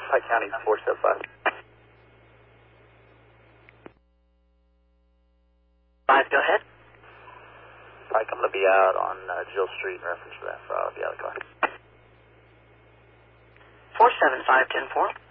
Pike County 475. Five, go ahead. Pike, I'm going to be out on Jill Street in reference to that, so I'll be out of the car. 475, 10-4.